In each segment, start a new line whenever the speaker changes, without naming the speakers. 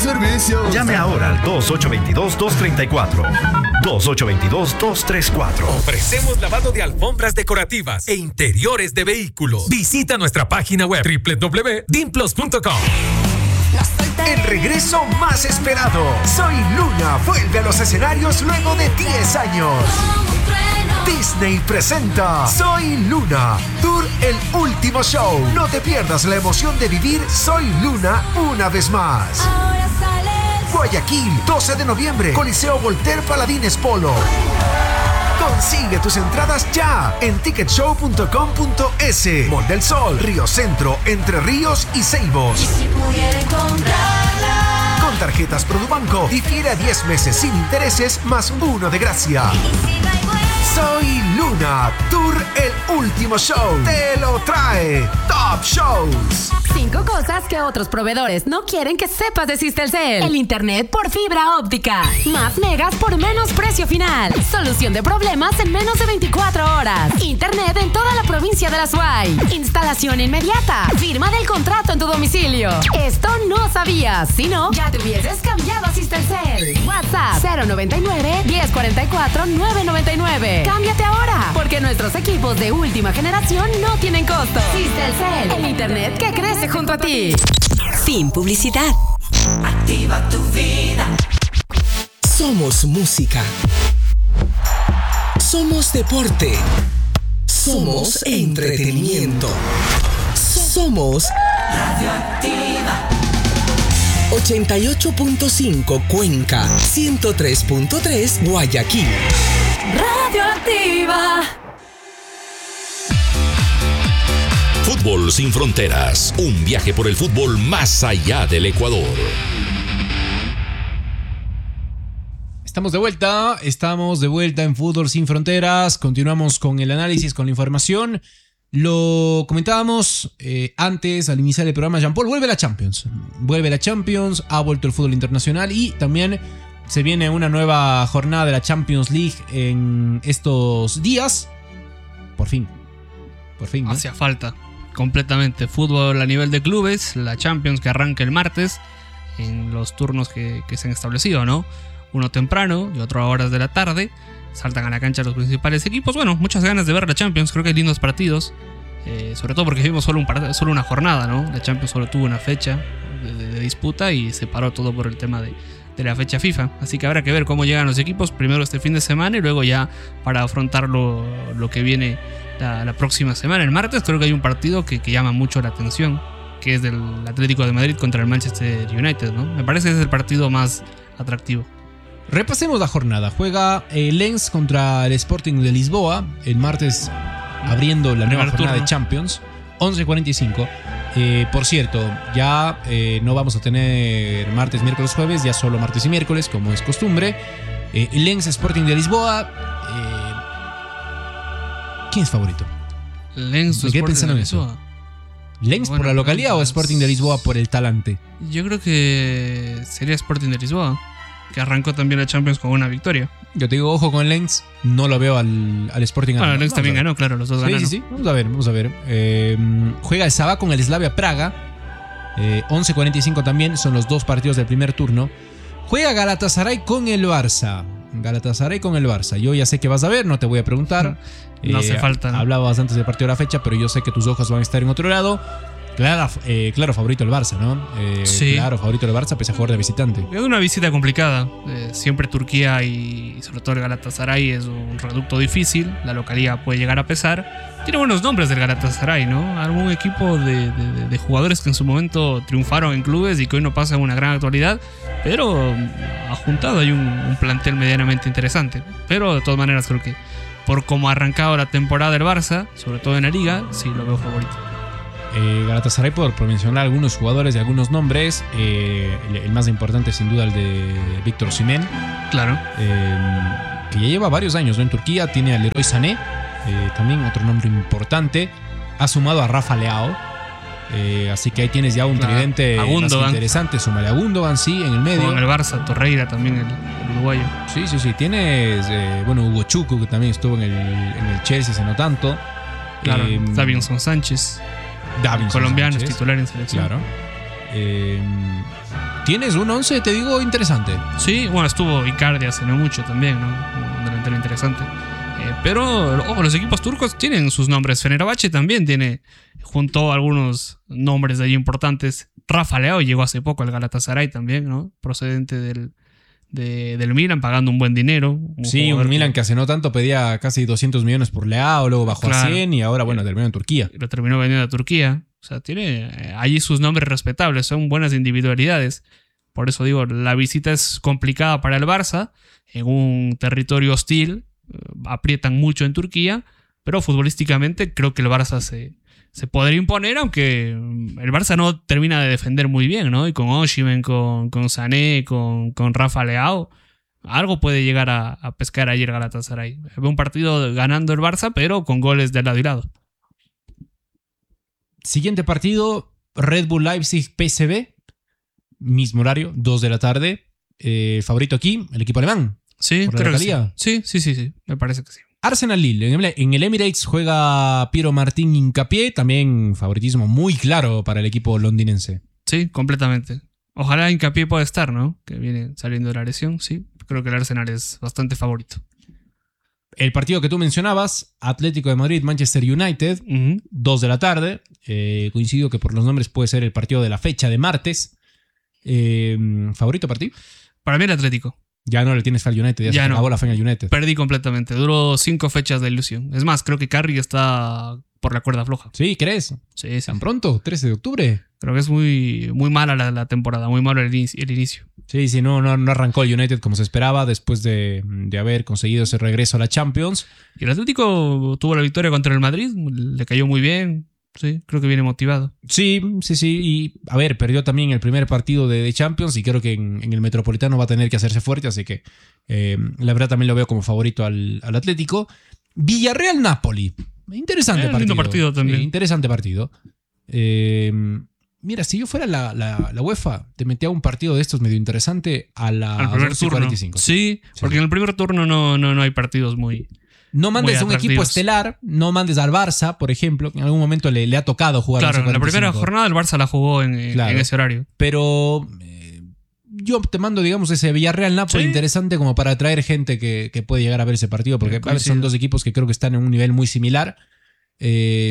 servicios.
Llame ahora al 2822-234. 2822-234.
Ofrecemos lavado de alfombras decorativas e interiores de vehículos. Visita nuestra página web www.dimplos.com.
El regreso más esperado. Soy Luna vuelve a los escenarios luego de 10 años. Disney presenta Soy Luna, Tour El Último Show. No te pierdas la emoción de vivir Soy Luna una vez más. Guayaquil, 12 de noviembre, Coliseo Voltaire Paladines Polo. Consigue tus entradas ya en ticketshow.com.es. Mall del Sol, Río Centro, Entre Ríos y Ceibos.
Y si pudiera encontrarla.
Con tarjetas Produbanco, difiere a 10 meses sin intereses más 1 de gracia. Soy Luna, Tour El Último Show. Te lo trae Top Shows.
5 cosas que otros proveedores no quieren que sepas de Sistelcel. El internet por fibra óptica. Más megas por menos precio final. Solución de problemas en menos de 24 horas. Internet en toda la provincia de La Suay. Instalación inmediata. Firma del contrato en tu domicilio. Esto no sabías. Si no, ya te hubieses cambiado a Sistelcel. WhatsApp 099-1044-999. Cámbiate ahora, porque nuestros equipos de última generación no tienen costo. Sistelcel, el internet que crece junto a ti.
Sin publicidad.
Activa tu vida.
Somos música. Somos deporte. Somos entretenimiento. Somos
Radioactiva.
88.5 Cuenca, 103.3 Guayaquil.
Radioactiva.
Fútbol sin fronteras. Un viaje por el fútbol más allá del Ecuador.
Estamos de vuelta en Fútbol sin Fronteras. Continuamos con el análisis, con la información. Lo comentábamos antes, al iniciar el programa. Jean Paul, vuelve la Champions, ha vuelto el fútbol internacional y también se viene una nueva jornada de la Champions League en estos días. Por fin, ¿no?
Hacía falta, completamente. Fútbol a nivel de clubes, la Champions que arranca el martes en los turnos que se han establecido, ¿no? Uno temprano y otro a horas de la tarde. Saltan a la cancha los principales equipos. Bueno, muchas ganas de ver la Champions. Creo que hay lindos partidos. Sobre todo porque vimos solo una jornada, ¿no? La Champions solo tuvo una fecha de disputa y se paró todo por el tema de la fecha FIFA. Así que habrá que ver cómo llegan los equipos. Primero este fin de semana y luego ya para afrontar lo que viene la próxima semana. El martes creo que hay un partido que llama mucho la atención, que es del Atlético de Madrid contra el Manchester United, ¿no? Me parece que es el partido más atractivo.
Repasemos la jornada. Juega Lens contra el Sporting de Lisboa el martes, abriendo la nueva jornada de Champions, 11:45. Por cierto, ya no vamos a tener martes, miércoles, jueves, ya solo martes y miércoles, como es costumbre. Lens Sporting de Lisboa. ¿Quién es favorito?
Lens
Me quedé pensando en eso. ¿Lens por la localidad o Sporting de Lisboa por el talante?
Yo creo que sería Sporting de Lisboa, que arrancó también la Champions con una victoria.
Yo te digo, ojo con Lens, no lo veo al Sporting.
Bueno, Lens también ganó, claro, los dos ganaron.
Sí. Vamos a ver. Juega el Sabah con el Slavia Praga. 11:45 también, son los dos partidos del primer turno. Juega Galatasaray con el Barça. Yo ya sé que vas a ver, no te voy a preguntar.
No hace falta, ¿no?
Hablabas antes del partido de la fecha, pero yo sé que tus ojos van a estar en otro lado. Claro, favorito el Barça, ¿no?
Sí.
Claro, favorito el Barça, pese a jugar de visitante.
Es una visita complicada. Siempre Turquía y sobre todo el Galatasaray es un reducto difícil. La localidad puede llegar a pesar. Tiene buenos nombres del Galatasaray, ¿no? Algún equipo de jugadores que en su momento triunfaron en clubes y que hoy no pasan una gran actualidad. Pero ha juntado ahí un plantel medianamente interesante. Pero de todas maneras creo que por cómo ha arrancado la temporada del Barça, sobre todo en la Liga, sí lo veo favorito.
Galatasaray, por mencionar algunos jugadores y algunos nombres, el más importante sin duda el de Víctor Osimhen.
Claro.
Que ya lleva varios años, ¿no? En Turquía. Tiene al Leroy Sané, también otro nombre importante. Ha sumado a Rafa Leao. Así que ahí tienes ya un tridente más interesante. Súmale a Gundogan, sí, en el medio.
En el Barça, Torreira también, el uruguayo.
Sí. Tienes, Hugo Chucu, que también estuvo en el Chelsea hace no tanto.
Claro, Davinson Sánchez. Colombiano, Sánchez, titular en selección.
Claro. tienes un 11, te digo, interesante.
Sí, bueno, estuvo Icardi hace no mucho también, ¿no? Un delantero interesante. Pero, ojo, los equipos turcos tienen sus nombres. Fenerbahce también tiene, junto a algunos nombres de allí importantes. Rafa Leao llegó hace poco al Galatasaray también, ¿no? Procedente del Milan, pagando un buen dinero.
Sí, un Milan que hace no tanto pedía casi 200 millones por Leao, luego bajó a 100 y ahora, bueno, terminó en Turquía.
Lo terminó vendiendo a Turquía. O sea, tiene allí sus nombres respetables, son buenas individualidades. Por eso digo, la visita es complicada para el Barça, en un territorio hostil, aprietan mucho en Turquía, pero futbolísticamente creo que el Barça se podría imponer, aunque el Barça no termina de defender muy bien, ¿no? Y con Osimhen, con Sané, con Rafa Leao, algo puede llegar a pescar ayer Galatasaray. Ve un partido ganando el Barça, pero con goles de lado y lado.
Siguiente partido, Red Bull Leipzig PSV, mismo horario, 2 de la tarde. Favorito aquí, el equipo alemán.
Sí, creo que sí. Sí, me parece que sí.
Arsenal Lille, en el Emirates juega Piero Martín Hincapié, también favoritismo muy claro para el equipo londinense.
Sí, completamente. Ojalá Hincapié pueda estar, ¿no? Que viene saliendo de la lesión, sí. Creo que el Arsenal es bastante favorito.
El partido que tú mencionabas, Atlético de Madrid, Manchester United, 2 de la tarde. Coincido que por los nombres puede ser el partido de la fecha de martes. ¿Favorito para ti?
Para mí el Atlético.
Ya no le tienes fe al United, ya se acabó la fe al United.
Perdí completamente, duró 5 fechas de ilusión. Es más, creo que Carrick está por la cuerda floja.
¿Sí? ¿Crees?
Sí.
¿Tan pronto? 13 de octubre.
Creo que es muy mala la temporada, muy malo el inicio.
Sí, no arrancó el United como se esperaba después de haber conseguido ese regreso a la Champions.
Y el Atlético tuvo la victoria contra el Madrid, le cayó muy bien. Sí, creo que viene motivado.
Sí. Y, a ver, perdió también el primer partido de Champions y creo que en el Metropolitano va a tener que hacerse fuerte, así que la verdad también lo veo como favorito al Atlético. Villarreal-Napoli. Interesante partido.
Lindo partido también.
Sí, interesante partido. Mira, si yo fuera la UEFA, te metía un partido de estos medio interesante al
primer turno. 45. Sí, porque en el primer turno no hay partidos muy...
No mandes a un equipo estelar, no mandes al Barça, por ejemplo, que en algún momento le ha tocado jugar.
Claro, en la primera jornada el Barça la jugó en ese horario.
Pero yo te mando, digamos, ese Villarreal-Napoli interesante como para atraer gente que puede llegar a ver ese partido, porque son dos equipos que creo que están en un nivel muy similar. De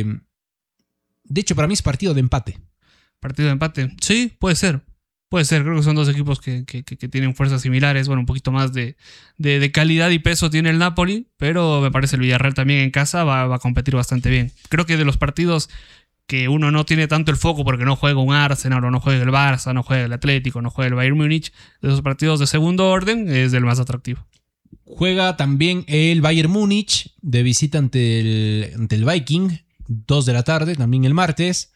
hecho, para mí es partido de empate.
¿Partido de empate? Sí, puede ser. Creo que son dos equipos que tienen fuerzas similares. Bueno, un poquito más de calidad y peso tiene el Napoli, pero me parece el Villarreal también en casa va a competir bastante bien. Creo que de los partidos que uno no tiene tanto el foco porque no juega un Arsenal o no juega el Barça, no juega el Atlético, no juega el Bayern Múnich, de esos partidos de segundo orden es el más atractivo.
Juega también el Bayern Múnich de visita ante el Viking, 2 de la tarde, también el martes.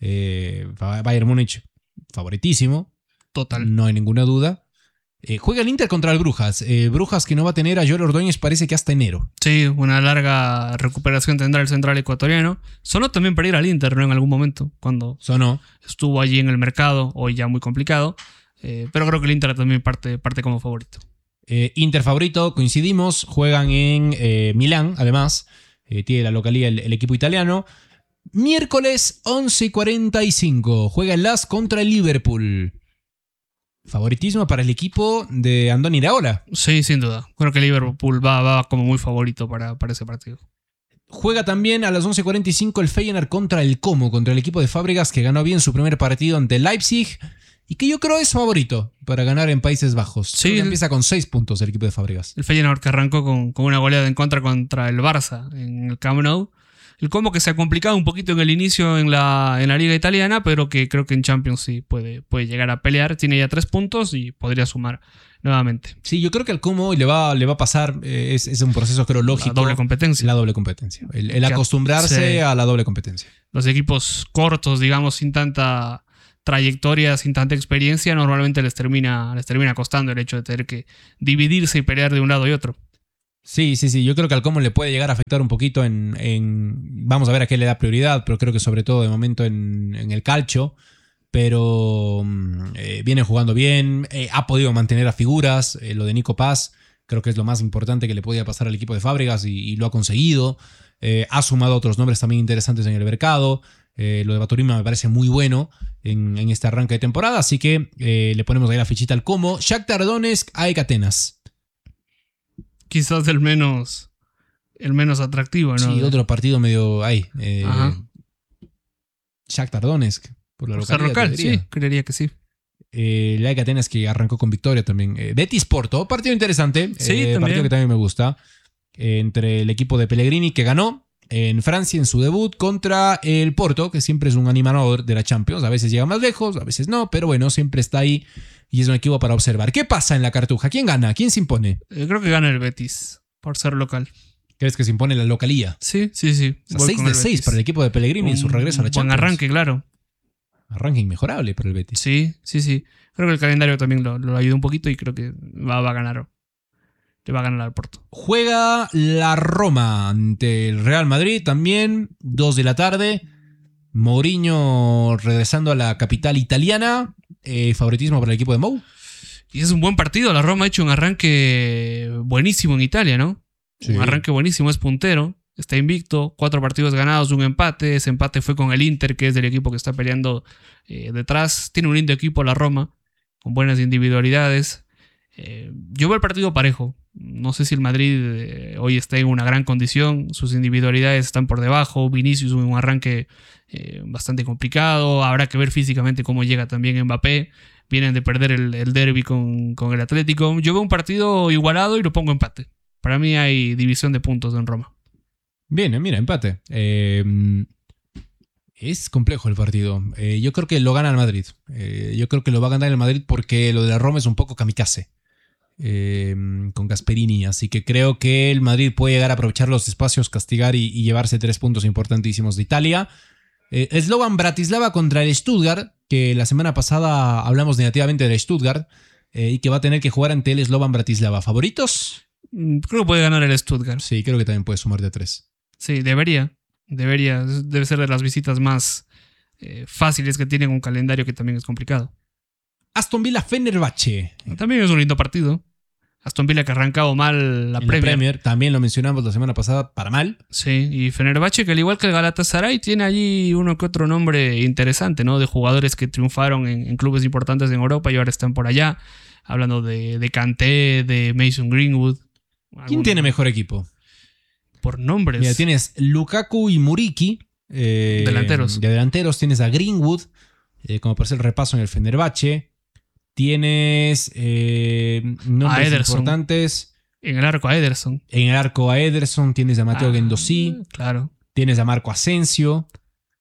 Bayern Múnich favoritísimo.
Total.
No hay ninguna duda. Juega el Inter contra el Brujas. Brujas que no va a tener a Joel Ordóñez parece que hasta enero.
Sí, una larga recuperación tendrá el central ecuatoriano. Sonó también para ir al Inter, ¿no? En algún momento, cuando estuvo allí en el mercado, hoy ya muy complicado. Pero creo que el Inter también parte como favorito.
Inter favorito, coincidimos. Juegan en Milán, además. Tiene la localía el equipo italiano. Miércoles 11:45. Juega el LAS contra el Liverpool. Favoritismo para el equipo de Andoni Iraola.
Sí, sin duda. Creo que Liverpool va como muy favorito para ese partido.
Juega también a las 11:45 el Feyenoord contra el Como, contra el equipo de Fábregas que ganó bien su primer partido ante Leipzig y que yo creo es favorito para ganar en Países Bajos. Sí, empieza con 6 puntos el equipo de Fábregas.
El Feyenoord que arrancó con una goleada en contra el Barça en el Camp Nou. El Como que se ha complicado un poquito en el inicio en la liga italiana, pero que creo que en Champions sí puede llegar a pelear. Tiene ya 3 puntos y podría sumar nuevamente.
Sí, yo creo que al Como le va a pasar, es un proceso creo lógico.
La doble competencia.
El acostumbrarse a la doble competencia.
Los equipos cortos, digamos, sin tanta trayectoria, sin tanta experiencia, normalmente les termina costando el hecho de tener que dividirse y pelear de un lado y otro.
Sí. Yo creo que al Como le puede llegar a afectar un poquito vamos a ver a qué le da prioridad, pero creo que sobre todo de momento en el calcio. Pero viene jugando bien, ha podido mantener a figuras. Lo de Nico Paz creo que es lo más importante que le podía pasar al equipo de Fábregas y lo ha conseguido. Ha sumado otros nombres también interesantes en el mercado. Lo de Baturima me parece muy bueno en este arranque de temporada, así que le ponemos ahí la fichita al combo. Shakhtar Donetsk, AEK Atenas.
Quizás el menos atractivo, ¿no?
Sí, otro partido medio ahí. Shakhtar Donetsk, por la localidad.
Local, sí, creería que sí.
La AEK Atenas que arrancó con victoria también. Betis Porto, partido interesante.
Sí, también.
Partido que también me gusta. Entre el equipo de Pellegrini que ganó en Francia en su debut contra el Porto, que siempre es un animador de la Champions. A veces llega más lejos, a veces no, pero bueno, siempre está ahí y es un equipo para observar. ¿Qué pasa en la Cartuja? ¿Quién gana? ¿Quién se impone?
Creo que gana el Betis, por ser local.
¿Crees que se impone la localía?
Sí.
O sea, 6 de 6 para el equipo de Pellegrini en su regreso a la Champions.
Buen arranque, claro.
Arranque inmejorable para el Betis.
Sí. Creo que el calendario también lo ayuda un poquito y creo que va a ganar. Le va a ganar al Porto.
Juega la Roma ante el Real Madrid también, 2 de la tarde. Mourinho regresando a la capital italiana. Favoritismo para el equipo de Mou.
Y es un buen partido. La Roma ha hecho un arranque buenísimo en Italia, ¿no? Sí. Un arranque buenísimo, es puntero. Está invicto, 4 partidos ganados, un empate. Ese empate fue con el Inter, que es del equipo que está peleando detrás. Tiene un lindo equipo la Roma, con buenas individualidades. Yo veo el partido parejo. No sé si el Madrid hoy está en una gran condición. Sus individualidades están por debajo. Vinicius un arranque bastante complicado. Habrá que ver físicamente cómo llega también Mbappé. Vienen de perder el derbi con el Atlético. Yo veo un partido igualado y lo pongo empate. Para mí hay división de puntos en Roma. Bien, mira, empate. Es complejo el partido. Yo creo que lo gana el Madrid. Yo creo que lo va a ganar el Madrid porque lo de la Roma es un poco kamikaze. Con Gasperini, así que creo que el Madrid puede llegar a aprovechar los espacios, castigar y llevarse 3 puntos importantísimos de Italia. Slovan Bratislava contra el Stuttgart, que la semana pasada hablamos negativamente del Stuttgart y que va a tener que jugar ante el Slovan Bratislava. ¿Favoritos? Creo que puede ganar el Stuttgart. Sí, creo que también puede sumar de 3. Sí, debería. Debe ser de las visitas más fáciles que tienen, un calendario que también es complicado. Aston Villa Fenerbahce. También es un lindo partido. Aston Villa que ha arrancado mal la Premier. También lo mencionamos la semana pasada, para mal. Sí, y Fenerbahce que al igual que el Galatasaray tiene allí uno que otro nombre interesante, ¿no? De jugadores que triunfaron en clubes importantes en Europa y ahora están por allá. Hablando de Kanté, de Mason Greenwood. ¿Quién tiene mejor equipo? Por nombres. Mira, tienes Lukaku y Muriqui. Delanteros. De delanteros tienes a Greenwood, como para hacer el repaso en el Fenerbahce. Tienes nombres importantes. En el arco a Ederson. En el arco a Ederson tienes a Matteo Guendouzi. Claro. Tienes a Marco Asensio.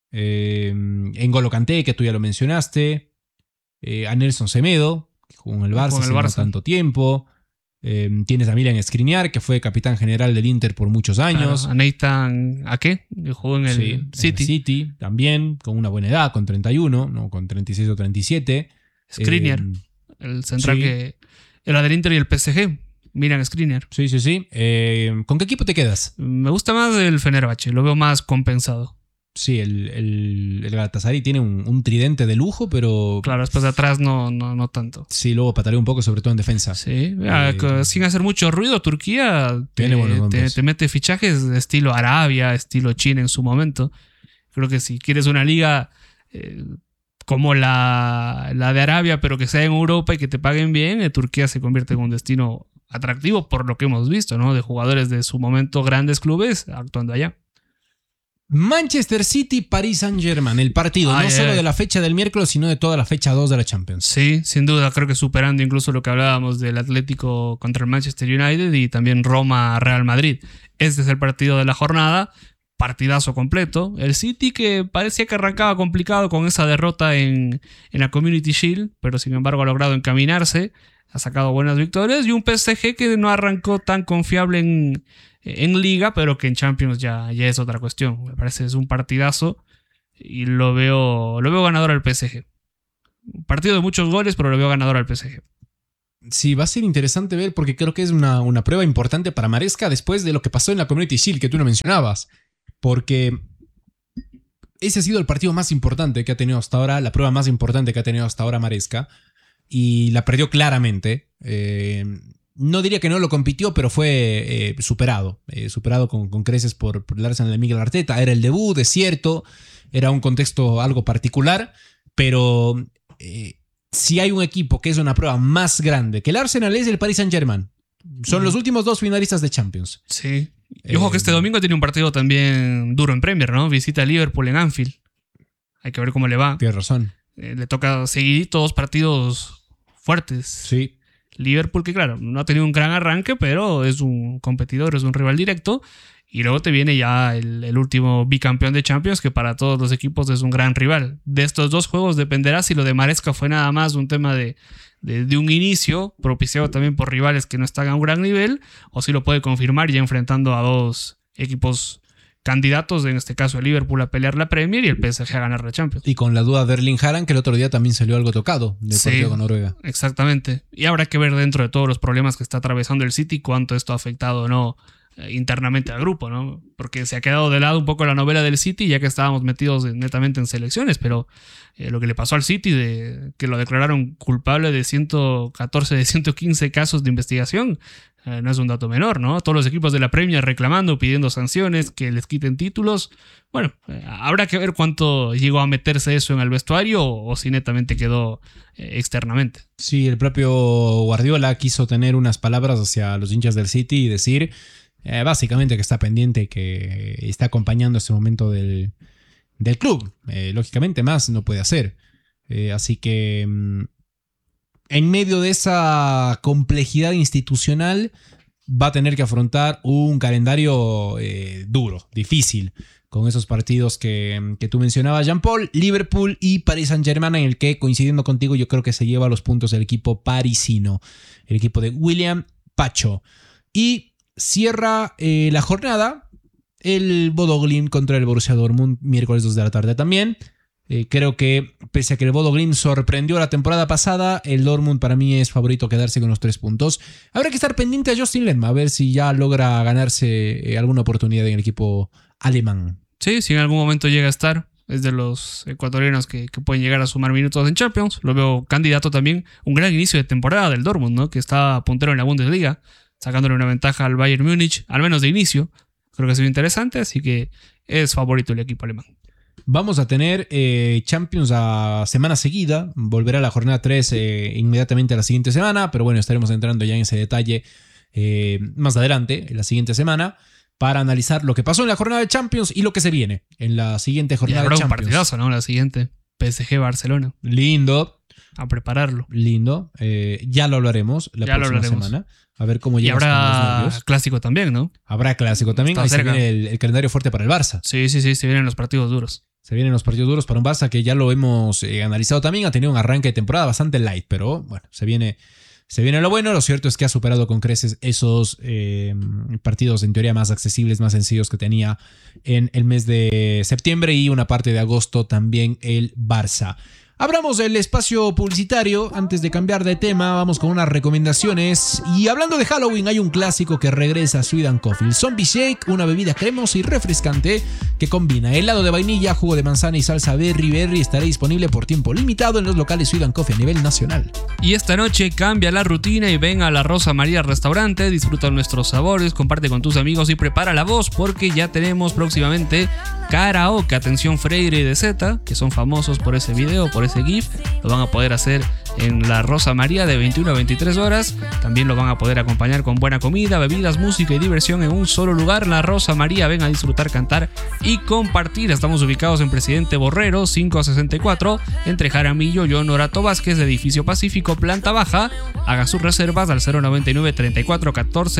N'Golo Kanté, que tú ya lo mencionaste. A Nelson Semedo, que jugó en el Barça hace no tanto tiempo. Tienes a Milan Skriniar, que fue capitán general del Inter por muchos años. Claro, a Nathan Ake, que jugó en el City. City también, con una buena edad, con 31, no con 36 o 37. Skriniar, el central que era del Inter y el PSG. Milan Skriniar. Sí. ¿Con qué equipo te quedas? Me gusta más el Fenerbahce, lo veo más compensado. Sí, el Galatasaray tiene un tridente de lujo, pero... Claro, después de atrás no tanto. Sí, luego patalea un poco, sobre todo en defensa. Sí, sin hacer mucho ruido, Turquía te mete fichajes de estilo Arabia, estilo China en su momento. Creo que si quieres una liga como la de Arabia, pero que sea en Europa y que te paguen bien, Turquía se convierte en un destino atractivo por lo que hemos visto, ¿no? De jugadores de su momento, grandes clubes actuando allá. Manchester City, Paris Saint-Germain, el partido no solo de la fecha del miércoles, sino de toda la fecha 2 de la Champions. Sí, sin duda, creo que superando incluso lo que hablábamos del Atlético contra el Manchester United y también Roma-Real Madrid. Este es el partido de la jornada, partidazo completo. El City que parecía que arrancaba complicado con esa derrota en la Community Shield, pero sin embargo ha logrado encaminarse, ha sacado buenas victorias, y un PSG que no arrancó tan confiable en Liga, pero que en Champions ya es otra cuestión. Me parece que es un partidazo y lo veo ganador al PSG. Un partido de muchos goles, pero lo veo ganador al PSG. Sí, va a ser interesante ver porque creo que es una prueba importante para Maresca después de lo que pasó en la Community Shield que tú no mencionabas. Porque ese ha sido el partido más importante que ha tenido hasta ahora, la prueba más importante que ha tenido hasta ahora Maresca, y la perdió claramente.
no diría que no lo compitió, pero fue superado con creces por el Arsenal de Miguel Arteta. Era el debut, es cierto, era un contexto algo particular, pero si hay un equipo que es una prueba más grande que el Arsenal es el Paris Saint-Germain. Son los últimos 2 finalistas de Champions.
Sí. Y ojo que este domingo tiene un partido también duro en Premier, ¿no? Visita a Liverpool en Anfield. Hay que ver cómo le va.
Tienes razón.
Le toca seguidito 2 partidos fuertes.
Sí.
Liverpool, que claro, no ha tenido un gran arranque, pero es un competidor, es un rival directo. Y luego te viene ya el último bicampeón de Champions, que para todos los equipos es un gran rival. De estos 2 juegos dependerá si lo de Maresca fue nada más un tema de un inicio, propiciado también por rivales que no están a un gran nivel, o si lo puede confirmar ya enfrentando a 2 equipos candidatos, en este caso el Liverpool a pelear la Premier y el PSG a ganar la Champions.
Y con la duda de Erling Haaland, que el otro día también salió algo tocado del partido con Noruega.
Exactamente. Y habrá que ver dentro de todos los problemas que está atravesando el City cuánto esto ha afectado o no internamente al grupo, ¿no? Porque se ha quedado de lado un poco la novela del City, ya que estábamos metidos netamente en selecciones, pero lo que le pasó al City, de que lo declararon culpable de 114 de 115 casos de investigación, no es un dato menor, ¿no? Todos los equipos de la Premier reclamando, pidiendo sanciones, que les quiten títulos. Bueno, habrá que ver cuánto llegó a meterse eso en el vestuario o si netamente quedó externamente.
Sí, el propio Guardiola quiso tener unas palabras hacia los hinchas del City y decir básicamente que está pendiente, que está acompañando este momento del club. Lógicamente más no puede hacer. Así que en medio de esa complejidad institucional va a tener que afrontar un calendario duro, difícil, con esos partidos que tú mencionabas, Jean-Paul, Liverpool y Paris Saint-Germain, en el que, coincidiendo contigo, yo creo que se lleva los puntos del equipo parisino, el equipo de William Pacho. Y cierra la jornada el Bodo Glimt contra el Borussia Dortmund, miércoles 2 de la tarde también. Creo que pese a que el Bodo Glimt sorprendió la temporada pasada, el Dortmund para mí es favorito a quedarse con los 3 puntos. Habrá que estar pendiente a Justin Lehmann, a ver si ya logra ganarse alguna oportunidad en el equipo alemán.
Sí, si en algún momento llega a estar, es de los ecuatorianos que pueden llegar a sumar minutos en Champions. Lo veo candidato también, un gran inicio de temporada del Dortmund, ¿no? Que está puntero en la Bundesliga, sacándole una ventaja al Bayern Múnich, al menos de inicio. Creo que ha sido interesante, así que es favorito el equipo alemán.
Vamos a tener Champions a semana seguida. Volverá la jornada 3 inmediatamente a la siguiente semana, pero bueno, estaremos entrando ya en ese detalle más adelante, en la siguiente semana, para analizar lo que pasó en la jornada de Champions y lo que se viene en la siguiente jornada de Champions.
Un partidazo, ¿no? La siguiente, PSG-Barcelona.
Lindo.
A prepararlo.
Lindo. Ya lo hablaremos la próxima semana. A ver cómo llegas con los nervios.
Clásico también, ¿no?
Habrá clásico también. Ahí se viene el calendario fuerte para el Barça.
Sí, se vienen los partidos duros.
Se vienen los partidos duros para un Barça que ya lo hemos analizado también. Ha tenido un arranque de temporada bastante light, pero bueno, se viene lo bueno. Lo cierto es que ha superado con creces esos partidos en teoría más accesibles, más sencillos que tenía en el mes de septiembre y una parte de agosto también el Barça. Abramos el espacio publicitario. Antes de cambiar de tema, vamos con unas recomendaciones. Y hablando de Halloween, hay un clásico que regresa a Sweet & Coffee, el Zombie Shake, una bebida cremosa y refrescante que combina helado de vainilla, jugo de manzana y salsa berry. Estará disponible por tiempo limitado en los locales Sweet & Coffee a nivel nacional.
Y esta noche cambia la rutina y ven a la Rosa María Restaurante, disfruta nuestros sabores, comparte con tus amigos y prepara la voz, porque ya tenemos próximamente karaoke. Atención Freire y de Z, que son famosos por ese video, por ese GIF, lo van a poder hacer en la Rosa María de 21 a 23 horas. También lo van a poder acompañar con buena comida, bebidas, música y diversión en un solo lugar. La Rosa María, ven a disfrutar, cantar y compartir. Estamos ubicados en Presidente Borrero 564, entre Jaramillo y Honorato Vázquez, edificio Pacífico, planta baja. Haga sus reservas al 099 34 14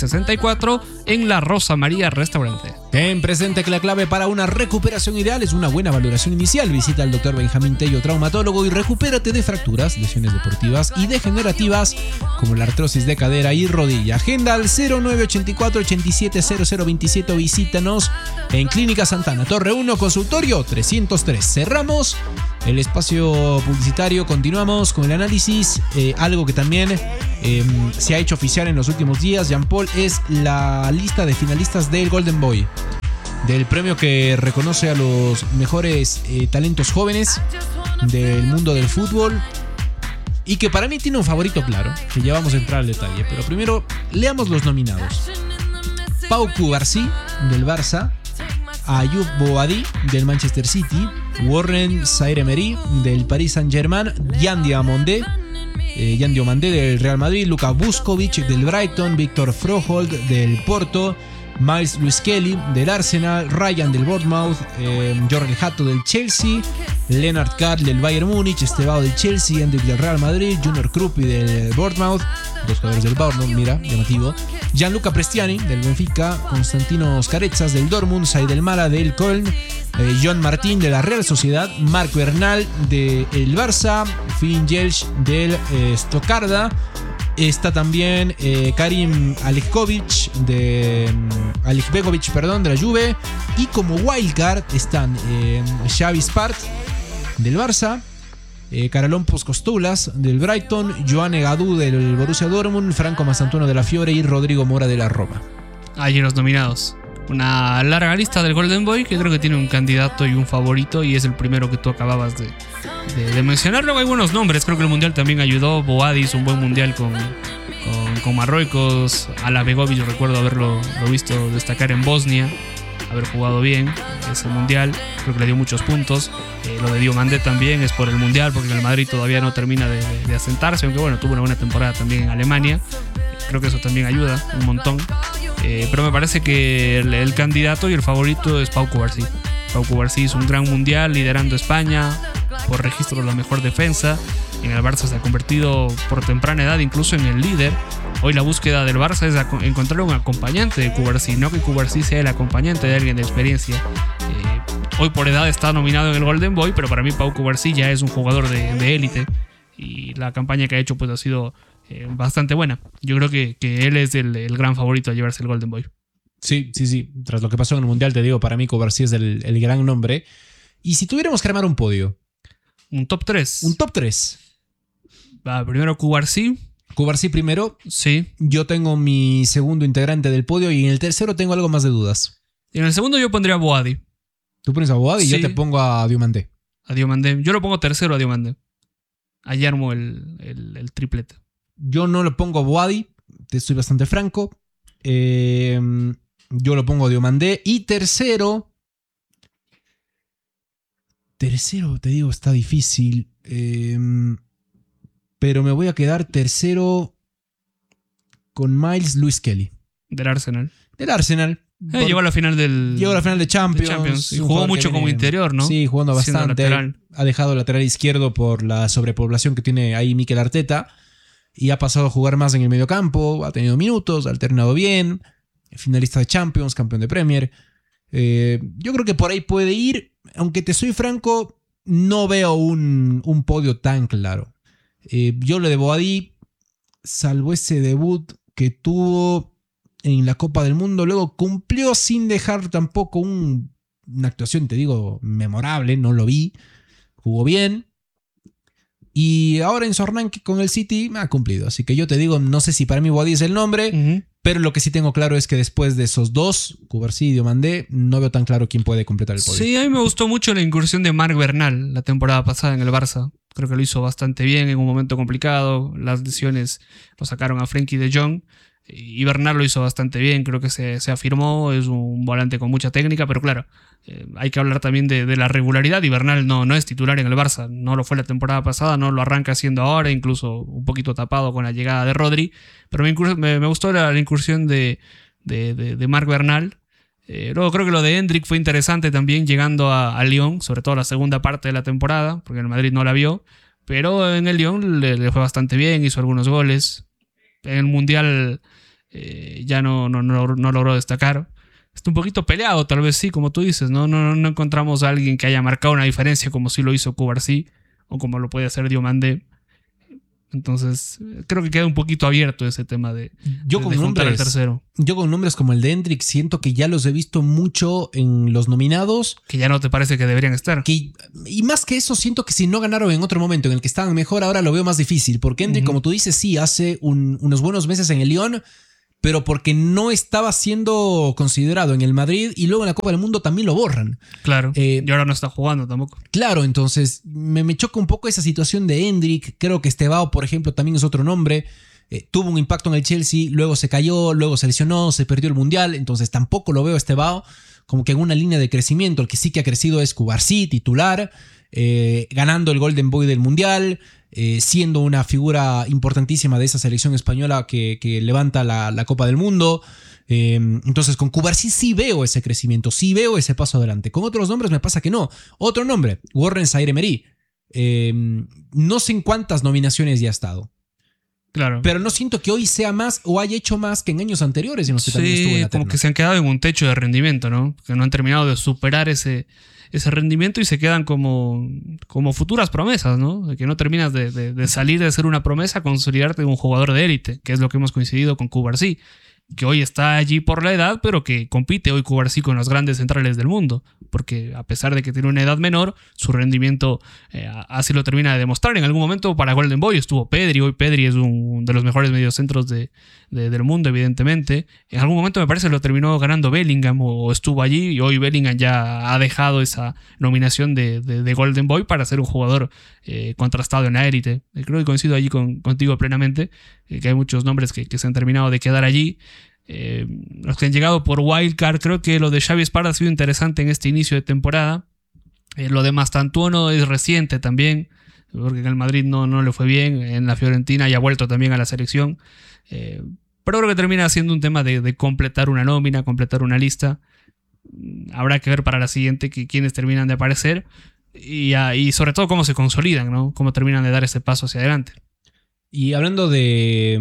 964 en la Rosa María Restaurante.
Ten presente que la clave para una recuperación ideal es una buena valoración inicial. Visita al Dr. Benjamín Tello, traumatólogo, y recupérate de fracturas, lesiones deportivas y degenerativas como la artrosis de cadera y rodilla. Agenda al 0984 87 0027. Visítanos en Clínica Santana, Torre 1, consultorio 303. Cerramos el espacio publicitario, continuamos con el análisis. Algo que también se ha hecho oficial en los últimos días, Jean-Paul, es la lista de finalistas del Golden Boy, del premio que reconoce a los mejores talentos jóvenes del mundo del fútbol. y que para mí tiene un favorito claro, que ya vamos a entrar al detalle. Pero primero, leamos los nominados. Pau Cubarsí, del Barça. Ayoub Boadi, del Manchester City. Warren Zaïre-Emery, del Paris Saint-Germain. Yan Diomandé, del Real Madrid. Luka Vuskovic, del Brighton. Víctor Froholt, del Porto. Miles Lewis Kelly, del Arsenal. Ryan, del Bournemouth. Jorge Hato, del Chelsea. Leonard Carr, del Bayern Múnich. Estevao, del Chelsea. Endrick, del Real Madrid. Junior Krupi, del Bournemouth. Dos jugadores del Bournemouth, mira, llamativo. Gianluca Prestiani, del Benfica. Constantino Scarezas, del Dortmund. Said El Mala, del Köln. John Martín, de la Real Sociedad. Marco Bernal, del Barça. Finn Jelch, del Stoccarda. Está también Karim Alekbegovic, de la Juve. Y como wildcard están Xavi Spart, del Barça. Karalompos Costulas, del Brighton. Joan Egadú, del Borussia Dortmund. Franco Masantuono, de la Fiore. Y Rodrigo Mora, de la Roma.
Allí los nominados. Una larga lista del Golden Boy que creo que tiene un candidato y un favorito, y es el primero que tú acababas de mencionar. Luego hay buenos nombres, creo que el Mundial también ayudó. Boadi hizo un buen Mundial con Marruecos. Alabegovic, yo recuerdo haberlo visto destacar en Bosnia, haber jugado bien ese Mundial, creo que le dio muchos puntos. Lo de Diomandé también es por el Mundial, porque el Madrid todavía no termina de asentarse, aunque bueno, tuvo una buena temporada también en Alemania. Creo que eso también ayuda un montón. Pero me parece que el candidato y el favorito es Pau Cubarsí. Pau Cubarsí hizo un gran Mundial liderando España, por registro la mejor defensa. En el Barça se ha convertido por temprana edad incluso en el líder. Hoy la búsqueda del Barça es encontrar un acompañante de Cubarsí, no que Cubarsí sea el acompañante de alguien de experiencia. Hoy por edad está nominado en el Golden Boy, pero para mí Pau Cubarsí ya es un jugador de élite, y la campaña que ha hecho pues ha sido bastante buena. Yo creo que él es el gran favorito a llevarse el Golden Boy.
Sí. Tras lo que pasó en el Mundial, te digo, para mí Cubarsí es el gran nombre. Y si tuviéramos que armar un podio,
un top 3.
Un top 3.
Primero Cubarsí.
Cubarsí primero.
Sí.
Yo tengo mi segundo integrante del podio, y en el tercero tengo algo más de dudas.
Y en el segundo yo pondría a Boadi.
¿Tú pones a Boadi?
Sí.
Y yo te pongo a Diomandé.
A Diomandé. Yo lo pongo tercero a Diomandé. Allí armo el triplete. Yo
no lo pongo a Boadi, te estoy bastante franco. Yo lo pongo a Diomandé. Y tercero, te digo, está difícil. Pero me voy a quedar tercero con Miles Lewis Kelly.
Del Arsenal.
Llegó a la final de Champions.
Y jugó mucho como interior, ¿no?
Sí, jugando bastante. Ha dejado el lateral izquierdo por la sobrepoblación que tiene ahí Mikel Arteta. Y ha pasado a jugar más en el mediocampo. Ha tenido minutos, ha alternado bien. Finalista de Champions, campeón de Premier. Yo creo que por ahí puede ir. Aunque te soy franco, no veo un podio tan claro. Yo lo de Boadi, salvo ese debut que tuvo en la Copa del Mundo, luego cumplió sin dejar tampoco una actuación, te digo, memorable. No lo vi. Jugó bien. Y ahora en su arranque con el City ha cumplido. Así que yo te digo, no sé si para mí Boadi es el nombre, pero lo que sí tengo claro es que después de esos dos, Cubarsí y Diomandé, no veo tan claro quién puede completar el podio.
Sí, a mí me gustó mucho la incursión de Marc Bernal la temporada pasada en el Barça. Creo que lo hizo bastante bien en un momento complicado. Las lesiones lo sacaron a Frenkie de Jong. Y Bernal lo hizo bastante bien, creo que se afirmó, es un volante con mucha técnica, pero claro, hay que hablar también de la regularidad, y Bernal no es titular en el Barça, no lo fue la temporada pasada, no lo arranca haciendo ahora, incluso un poquito tapado con la llegada de Rodri, pero me gustó la incursión de Marc Bernal. Luego creo que lo de Endrick fue interesante también, llegando a Lyon, sobre todo la segunda parte de la temporada, porque en el Madrid no la vio, pero en el Lyon le fue bastante bien, hizo algunos goles. En el Mundial ya no logró destacar. Está un poquito peleado, tal vez sí, como tú dices. No encontramos a alguien que haya marcado una diferencia como sí lo hizo Cubarsí o como lo puede hacer Diomandé. Entonces, creo que queda un poquito abierto ese tema de juntar al tercero.
Yo con nombres como el de Endrick siento que ya los he visto mucho en los nominados.
Que ya no te parece que deberían estar.
Y más que eso, siento que si no ganaron en otro momento en el que estaban mejor, ahora lo veo más difícil. Porque Endrick, como tú dices, sí, hace unos buenos meses en el Lyon, pero porque no estaba siendo considerado en el Madrid y luego en la Copa del Mundo también lo borran.
Claro, y ahora no está jugando tampoco.
Claro, entonces me choca un poco esa situación de Endrick. Creo que Estevao, por ejemplo, también es otro nombre. Tuvo un impacto en el Chelsea, luego se cayó, luego se lesionó, se perdió el Mundial, entonces tampoco lo veo a Estevao como que en una línea de crecimiento. El que sí que ha crecido es Cubarsí, titular, ganando el Golden Boy del Mundial, siendo una figura importantísima de esa selección española que levanta la Copa del Mundo. Entonces con Cubarsí sí veo ese crecimiento, sí veo ese paso adelante. Con otros nombres me pasa que no. Otro nombre, Warren Zaïre-Emery. No sé en cuántas nominaciones ya ha estado.
Claro.
Pero no siento que hoy sea más o haya hecho más que en años anteriores en los que también estuvo en la terna.
Como que se han quedado en un techo de rendimiento, ¿no? Que no han terminado de superar ese rendimiento y se quedan como futuras promesas, ¿no? De que no terminas de salir de ser una promesa a consolidarte en un jugador de élite, que es lo que hemos coincidido con Cubarsí, que hoy está allí por la edad, pero que compite hoy Cubarsí con los grandes centrales del mundo, porque a pesar de que tiene una edad menor, su rendimiento así lo termina de demostrar. En algún momento para Golden Boy estuvo Pedri, hoy Pedri es un de los mejores mediocentros del mundo, evidentemente. En algún momento me parece lo terminó ganando Bellingham o estuvo allí, y hoy Bellingham ya ha dejado esa nominación de Golden Boy para ser un jugador contrastado en la élite. Creo que coincido allí contigo plenamente, que hay muchos nombres que se han terminado de quedar allí. Los que han llegado por wildcard, creo que lo de Xavi Esparza ha sido interesante en este inicio de temporada. Lo de Mastantuono es reciente también, porque en el Madrid no le fue bien, en la Fiorentina ya ha vuelto también a la selección, pero creo que termina siendo un tema de completar una nómina, completar una lista. Habrá que ver para la siguiente quiénes terminan de aparecer y sobre todo cómo se consolidan, ¿no? Cómo terminan de dar ese paso hacia adelante.
Y hablando de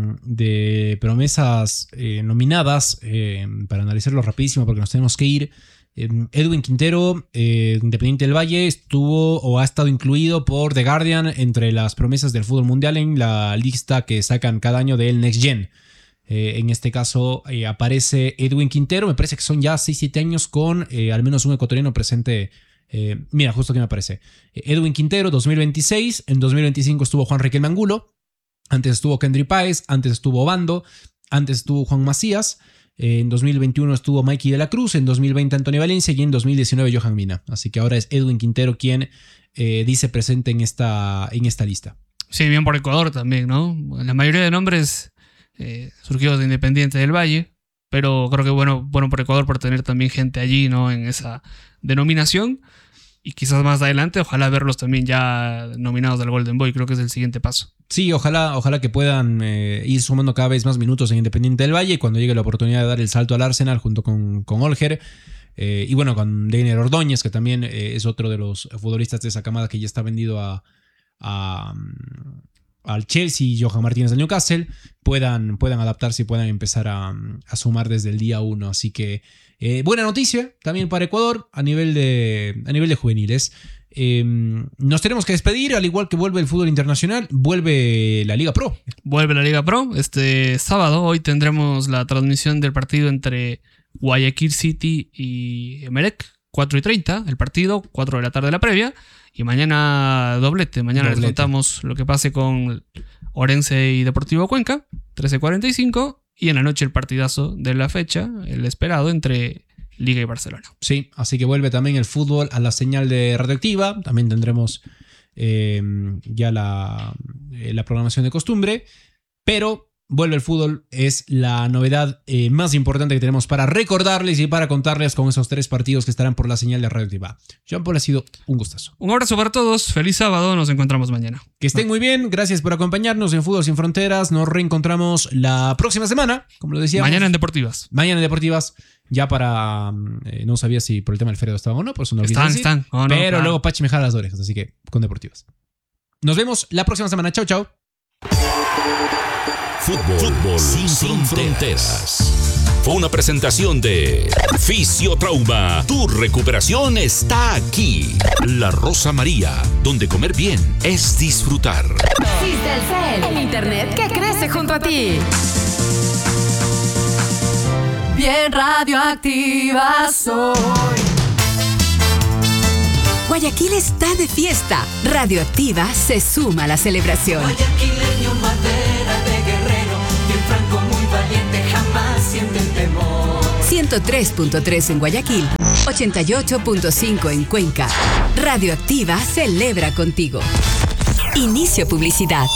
promesas nominadas, para analizarlo rapidísimo porque nos tenemos que ir, Edwin Quintero, Independiente del Valle, estuvo o ha estado incluido por The Guardian entre las promesas del fútbol mundial en la lista que sacan cada año del Next Gen. En este caso aparece Edwin Quintero, me parece que son ya 6-7 años con al menos un ecuatoriano presente. Mira, justo aquí me aparece Edwin Quintero, 2026. En 2025 estuvo Juan Riquelme Angulo. Antes estuvo Kendry Páez. Antes estuvo Obando. Antes estuvo Juan Macías. En 2021 estuvo Mikey de la Cruz. En 2020 Antonio Valencia. Y en 2019 Johan Mina. Así que ahora es Edwin Quintero quien dice presente en esta lista.
Sí, bien por Ecuador también, ¿no? La mayoría de nombres surgidos de Independiente del Valle. Pero creo que bueno por Ecuador por tener también gente allí, ¿no? En esa denominación. Y quizás más adelante, ojalá verlos también ya nominados al Golden Boy. Creo que es el siguiente paso. Sí,
ojalá que puedan ir sumando cada vez más minutos en Independiente del Valle. Y cuando llegue la oportunidad de dar el salto al Arsenal junto con Olger. Y bueno, con Deiner Ordóñez, que también es otro de los futbolistas de esa camada que ya está vendido al Chelsea y Johan Martínez al Newcastle, puedan adaptarse y puedan empezar a sumar desde el día 1. Así que buena noticia también para Ecuador a nivel de juveniles. Nos tenemos que despedir, al igual que vuelve el fútbol internacional, vuelve la Liga Pro.
Vuelve la Liga Pro este sábado. Hoy tendremos la transmisión del partido entre Guayaquil City y Emelec, 4:30 el partido, 4 de la tarde la previa. Y mañana doblete. Les contamos lo que pase con Orense y Deportivo Cuenca, 13:45. Y en la noche el partidazo de la fecha, el esperado, entre Liga y Barcelona.
Sí, así que vuelve también el fútbol a la señal de Radioactiva. También tendremos ya la programación de costumbre. Pero vuelve el fútbol, es la novedad más importante que tenemos para recordarles y para contarles con esos 3 partidos que estarán por la señal de Radioactiva. Jean Paul, ha sido un gustazo.
Un abrazo para todos, feliz sábado, nos encontramos mañana.
Que estén muy bien, gracias por acompañarnos en Fútbol Sin Fronteras. Nos reencontramos la próxima semana, como lo decíamos.
Mañana en Deportivas.
Ya para... no sabía si por el tema del feriado estaban o no, por eso no
están.
Oh, no, pero claro. Luego Pachi me jala las orejas, así que con Deportivas. Nos vemos la próxima semana. Chau, chau.
Fútbol sin fronteras. Fue una presentación de Fisiotrauma. Tu recuperación está aquí. La Rosa María, donde comer bien es disfrutar.
Cistelcel, el internet que crece junto a ti. Bien radioactiva soy.
Guayaquil está de fiesta. Radioactiva se suma a la celebración.
Guayaquileño, madera de guerrero, bien franco, muy valiente.
103.3 en Guayaquil, 88.5 en Cuenca. Radioactiva celebra contigo. Inicio publicidad.